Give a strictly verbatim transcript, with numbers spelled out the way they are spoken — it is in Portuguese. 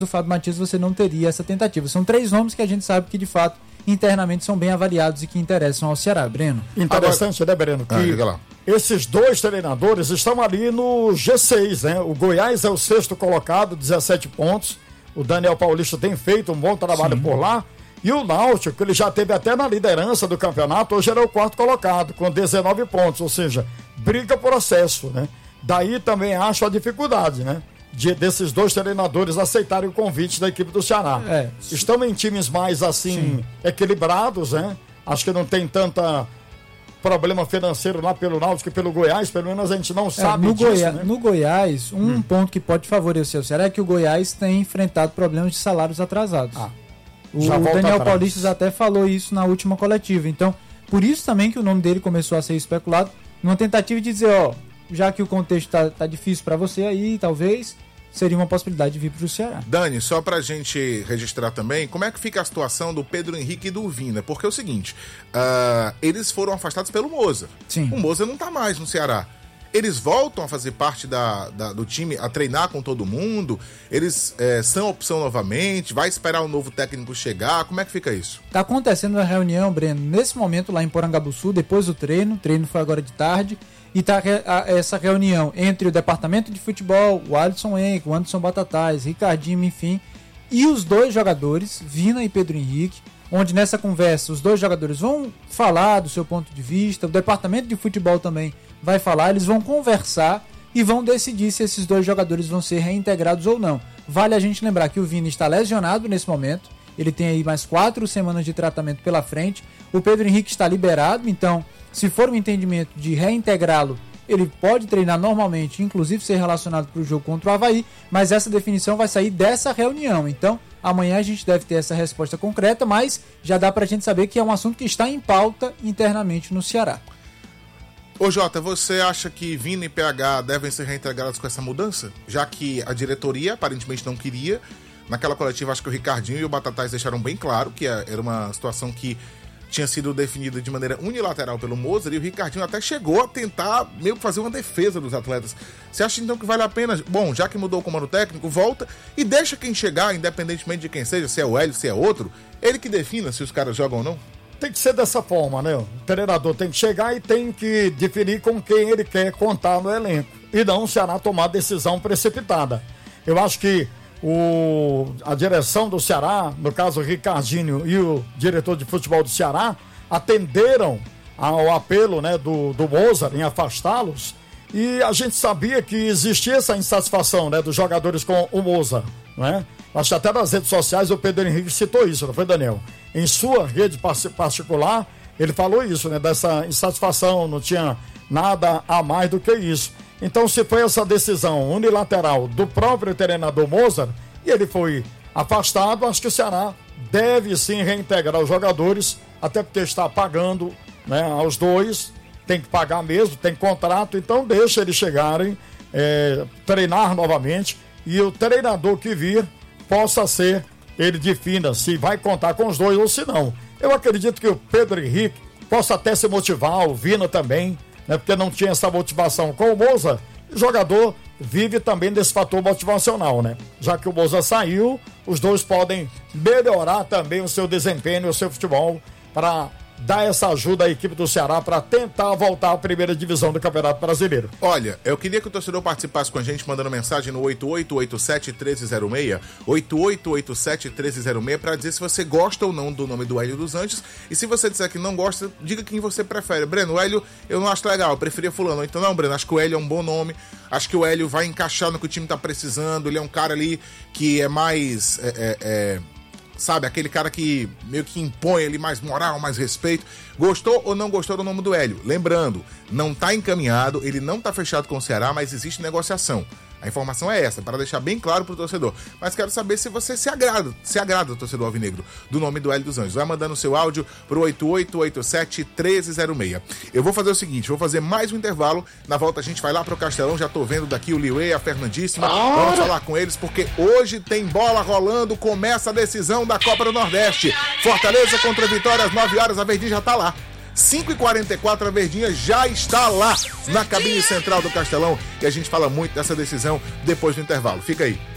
do Fábio Matias você não teria essa tentativa. São três nomes que a gente sabe que de fato internamente são bem avaliados e que interessam ao Ceará. Breno. Interessante, Agora... né, Breno? Que ah, esses dois treinadores estão ali no G seis, né? O Goiás é o sexto colocado, dezessete pontos. O Daniel Paulista tem feito um bom trabalho Sim. por lá. E o Náutico, que ele já teve até na liderança do campeonato, hoje ele é o quarto colocado, com dezenove pontos. Ou seja, briga por acesso, né? Daí também acho a dificuldade, né? De, desses dois treinadores aceitarem o convite da equipe do Ceará. É. Estão em times mais assim Sim. equilibrados, né? Acho que não tem tanta problema financeiro lá pelo Náutico e pelo Goiás, pelo menos a gente não sabe é, no disso, Goiás, né? No Goiás, um hum. ponto que pode favorecer o Ceará é que o Goiás tem enfrentado problemas de salários atrasados. Ah, o Daniel atrás. Paulista até falou isso na última coletiva. Então, por isso também que o nome dele começou a ser especulado, numa tentativa de dizer, ó, já que o contexto tá, tá difícil para você aí, talvez seria uma possibilidade de vir para o Ceará. Dani, só pra gente registrar também, como é que fica a situação do Pedro Henrique e do Vina? Porque é o seguinte, uh, eles foram afastados pelo Moza. Sim. O Moza não tá mais no Ceará. Eles voltam a fazer parte da, da, do time, a treinar com todo mundo? Eles é, são opção novamente? Vai esperar o novo técnico chegar? Como é que fica isso? Tá acontecendo uma reunião, Breno, nesse momento lá em Porangabuçu, depois do treino, o treino foi agora de tarde, e tá essa reunião entre o departamento de futebol, o Alisson Henrique, o Anderson Batatais, Ricardinho, enfim, e os dois jogadores, Vina e Pedro Henrique, onde nessa conversa os dois jogadores vão falar do seu ponto de vista, o departamento de futebol também vai falar, eles vão conversar e vão decidir se esses dois jogadores vão ser reintegrados ou não. Vale a gente lembrar que o Vina está lesionado nesse momento, ele tem aí mais quatro semanas de tratamento pela frente, o Pedro Henrique está liberado, então se for um entendimento de reintegrá-lo, ele pode treinar normalmente, inclusive ser relacionado para o jogo contra o Avaí, mas essa definição vai sair dessa reunião. Então, amanhã a gente deve ter essa resposta concreta, mas já dá para a gente saber que é um assunto que está em pauta internamente no Ceará. Ô Jota, você acha que Vina e P H devem ser reintegrados com essa mudança? Já que a diretoria aparentemente não queria. Naquela coletiva, acho que o Ricardinho e o Batatais deixaram bem claro que era uma situação que tinha sido definida de maneira unilateral pelo Moza, e o Ricardinho até chegou a tentar meio que fazer uma defesa dos atletas. Você acha então que vale a pena, bom, já que mudou o comando técnico, volta e deixa quem chegar, independentemente de quem seja, se é o Hélio, se é outro, ele que defina se os caras jogam ou não? Tem que ser dessa forma, né? O treinador tem que chegar e tem que definir com quem ele quer contar no elenco, e não o Ceará tomar decisão precipitada. Eu acho que O, a direção do Ceará, no caso o Ricardinho e o diretor de futebol do Ceará, atenderam ao apelo, né, do, do Moza em afastá-los, e a gente sabia que existia essa insatisfação, né, dos jogadores com o Moza, né? Acho que até nas redes sociais o Pedro Henrique citou isso, não foi, Daniel? Em sua rede particular, ele falou isso, né, dessa insatisfação, não tinha nada a mais do que isso. Então, se foi essa decisão unilateral do próprio treinador Mozart e ele foi afastado, acho que o Ceará deve sim reintegrar os jogadores, até porque está pagando, né, aos dois, tem que pagar mesmo, tem contrato, então deixa eles chegarem, é, treinar novamente, e o treinador que vir possa ser, ele defina se vai contar com os dois ou se não. Eu acredito que o Pedro Henrique possa até se motivar, o Vina também, né, porque não tinha essa motivação com o Moza. O jogador vive também desse fator motivacional, né? Já que o Moza saiu, os dois podem melhorar também o seu desempenho, o seu futebol, para dar essa ajuda à equipe do Ceará para tentar voltar à primeira divisão do Campeonato Brasileiro. Olha, eu queria que o torcedor participasse com a gente mandando mensagem no oito oito oito sete um três zero seis, oito oito oito sete um três zero seis, para dizer se você gosta ou não do nome do Hélio dos Anjos, e se você disser que não gosta, diga quem você prefere. Breno, o Hélio eu não acho legal, eu preferia fulano. Então não, Breno, acho que o Hélio é um bom nome, acho que o Hélio vai encaixar no que o time tá precisando, ele é um cara ali que é mais... É, é, é... sabe, aquele cara que meio que impõe ali mais moral, mais respeito. Gostou ou não gostou do nome do Hélio? Lembrando, não tá encaminhado, ele não tá fechado com o Ceará, mas existe negociação. A informação é essa, para deixar bem claro pro torcedor. Mas quero saber se você se agrada, se agrada, torcedor alvinegro, do nome do Hélio dos Anjos. Vai mandando seu áudio pro oito oito oito sete um três zero seis. Eu vou fazer o seguinte, vou fazer mais um intervalo. Na volta a gente vai lá pro Castelão, já tô vendo daqui o Liuê, a Fernandíssima. Vamos falar com eles, porque hoje tem bola rolando, começa a decisão da Copa do Nordeste. Fortaleza contra Vitória às nove horas, a Verdinha já tá lá. cinco e quarenta e quatro, a Verdinha já está lá na cabine central do Castelão, e a gente fala muito dessa decisão depois do intervalo. Fica aí.